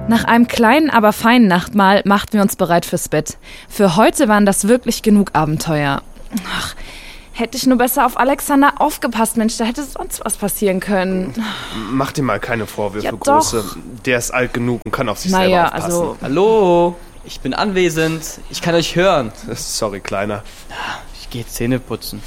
Nach einem kleinen, aber feinen Nachtmahl machten wir uns bereit fürs Bett. Für heute waren das wirklich genug Abenteuer. Ach, hätte ich nur besser auf Alexander aufgepasst, Mensch, da hätte sonst was passieren können. Mach dir mal keine Vorwürfe, Ja, Große. doch. Der ist alt genug und kann auf sich selber aufpassen. Also, Hallo, ich bin anwesend. Ich kann euch hören. Sorry, Kleiner. Ich gehe Zähne putzen.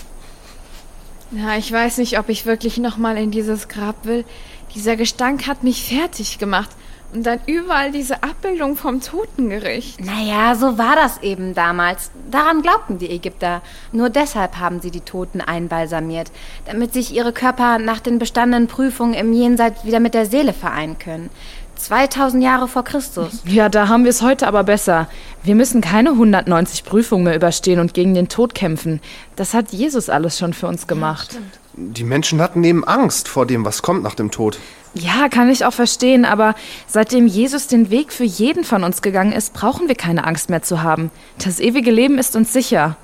Ja, ich weiß nicht, ob ich wirklich nochmal in dieses Grab will. Dieser Gestank hat mich fertig gemacht. Und dann überall diese Abbildung vom Totengericht. Naja, so war das eben damals. Daran glaubten die Ägypter. Nur deshalb haben sie die Toten einbalsamiert, damit sich ihre Körper nach den bestandenen Prüfungen im Jenseits wieder mit der Seele vereinen können. 2000 Jahre vor Christus. ja, da haben wir es heute aber besser. Wir müssen keine 190 Prüfungen mehr überstehen und gegen den Tod kämpfen. Das hat Jesus alles schon für uns gemacht. Die Menschen hatten eben Angst vor dem, was kommt nach dem Tod. Ja, kann ich auch verstehen, aber seitdem Jesus den Weg für jeden von uns gegangen ist, brauchen wir keine Angst mehr zu haben. Das ewige Leben ist uns sicher.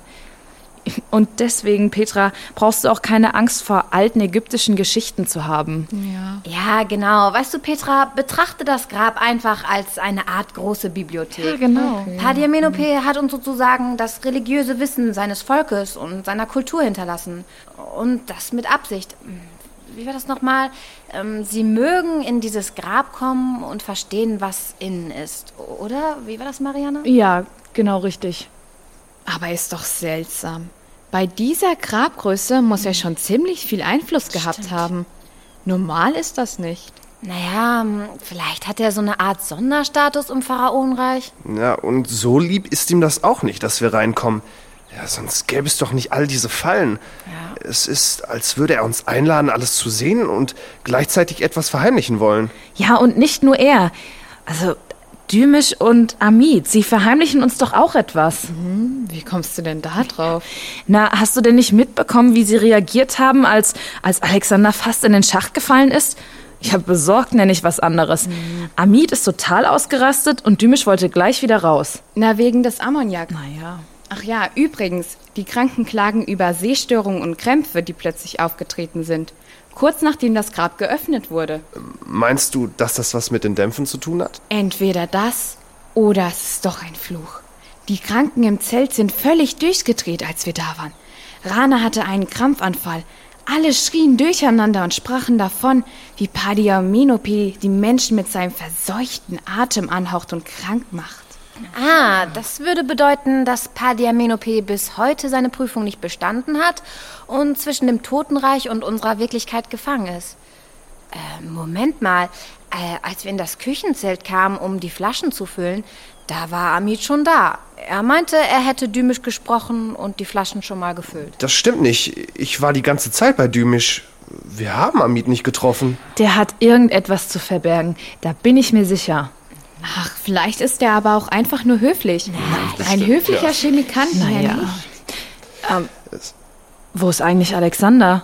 Und deswegen, Petra, brauchst du auch keine Angst vor alten ägyptischen Geschichten zu haben. Ja, genau. Weißt du, Petra, betrachte das Grab einfach als eine Art große Bibliothek. Ja, genau. Pardiamenope hat uns sozusagen das religiöse Wissen seines Volkes und seiner Kultur hinterlassen. Und das mit Absicht. Wie war das nochmal? Sie mögen in dieses Grab kommen und verstehen, was innen ist. Oder? Wie war das, Marianne? Ja, genau richtig. Aber ist doch seltsam. Bei dieser Grabgröße muss er schon ziemlich viel Einfluss gehabt haben. Normal ist das nicht. Naja, vielleicht hat er so eine Art Sonderstatus im Pharaonenreich. Ja, und so lieb ist ihm das auch nicht, dass wir reinkommen. Ja, sonst gäbe es doch nicht all diese Fallen. Ja. Es ist, als würde er uns einladen, alles zu sehen und gleichzeitig etwas verheimlichen wollen. Ja, und nicht nur er. Also, Dymisch und Amit, sie verheimlichen uns doch auch etwas. Wie kommst du denn da drauf? Na, hast du denn nicht mitbekommen, wie sie reagiert haben, als Alexander fast in den Schacht gefallen ist? Ja, besorgt nenne ich was anderes. Amit ist total ausgerastet und Dymisch wollte gleich wieder raus. Na, wegen des Ammoniak. Naja. Ach ja, übrigens, die Kranken klagen über Sehstörungen und Krämpfe, die plötzlich aufgetreten sind. Kurz nachdem das Grab geöffnet wurde. Meinst du, dass das was mit den Dämpfen zu tun hat? Entweder das oder es ist doch ein Fluch. Die Kranken im Zelt sind völlig durchgedreht, als wir da waren. Rana hatte einen Krampfanfall. Alle schrien durcheinander und sprachen davon, wie Pardiamenope die Menschen mit seinem verseuchten Atem anhaucht und krank macht. Ah, das würde bedeuten, dass Pardiamenope bis heute seine Prüfung nicht bestanden hat und zwischen dem Totenreich und unserer Wirklichkeit gefangen ist. Moment mal, als wir in das Küchenzelt kamen, um die Flaschen zu füllen, da war Amit schon da. Er meinte, er hätte Dymisch gesprochen und die Flaschen schon mal gefüllt. Das stimmt nicht. Ich war die ganze Zeit bei Dymisch. Wir haben Amit nicht getroffen. Der hat irgendetwas zu verbergen, da bin ich mir sicher. Ach, vielleicht ist er aber auch einfach nur höflich. Ein höflicher Chemikant. Naja. Wo ist eigentlich Alexander?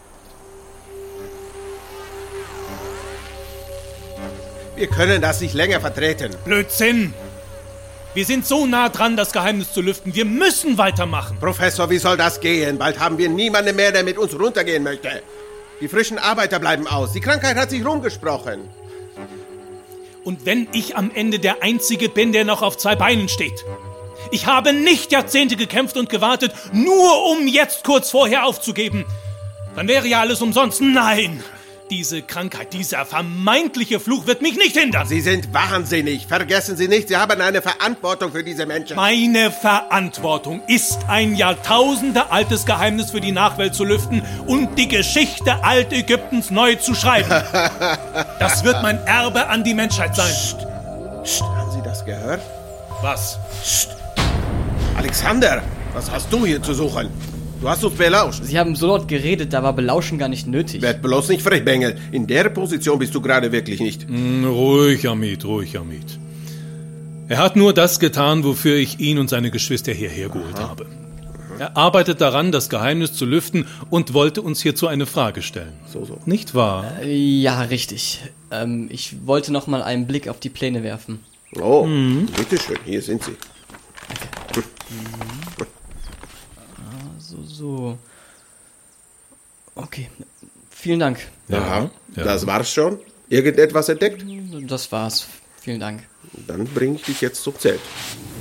Wir können das nicht länger vertreten. Blödsinn! Wir sind so nah dran, das Geheimnis zu lüften. Wir müssen weitermachen. Professor, wie soll das gehen? Bald haben wir niemanden mehr, der mit uns runtergehen möchte. Die frischen Arbeiter bleiben aus. Die Krankheit hat sich rumgesprochen. Und wenn ich am Ende der Einzige bin, der noch auf 2 Beinen steht. Ich habe nicht Jahrzehnte gekämpft und gewartet, nur um jetzt kurz vorher aufzugeben. Dann wäre ja alles umsonst. Nein! Diese Krankheit, dieser vermeintliche Fluch wird mich nicht hindern. Sie sind wahnsinnig. Vergessen Sie nicht, Sie haben eine Verantwortung für diese Menschen. Meine Verantwortung ist, ein jahrtausendealtes Geheimnis für die Nachwelt zu lüften und die Geschichte Altägyptens neu zu schreiben. Das wird mein Erbe an die Menschheit sein. Psst, haben Sie das gehört? Was? Psst. Alexander, was hast du hier zu suchen? Du hast uns belauscht. Sie haben so laut geredet, da war Belauschen gar nicht nötig. Werd bloß nicht frech, Bengel. In der Position bist du gerade wirklich nicht. Ruhig, Amit, ruhig, Amit. Er hat nur das getan, wofür ich ihn und seine Geschwister hierher geholt habe. Er arbeitet daran, das Geheimnis zu lüften und wollte uns hierzu eine Frage stellen. So. Nicht wahr? Ja, richtig. Ich wollte noch mal einen Blick auf die Pläne werfen. Oh, bitteschön, hier sind sie. So. Okay, vielen Dank. Ja, das war's schon? Irgendetwas entdeckt? Das war's. Vielen Dank. Dann bringe ich dich jetzt zum Zelt.